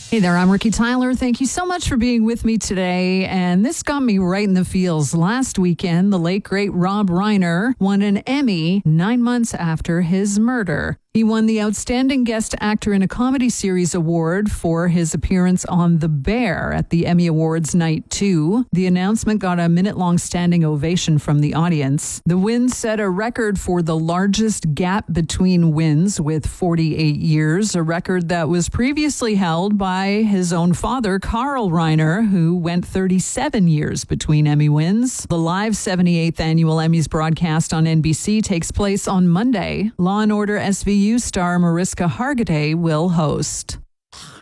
Hey there, I'm Ricky Tyler. Thank you so much for being with me today. And this got me right in the feels. Last weekend, the late, great Rob Reiner won an Emmy 9 months after his murder. He won the Outstanding Guest Actor in a Comedy Series award for his appearance on The Bear at the Emmy Awards Night 2. The announcement got a minute-long standing ovation from the audience. The win set a record for the largest gap between wins with 48 years, a record that was previously held by his own father, Carl Reiner, who went 37 years between Emmy wins. The live 78th Annual Emmys broadcast on NBC takes place on Monday. Law & Order SVU star Mariska Hargitay will host.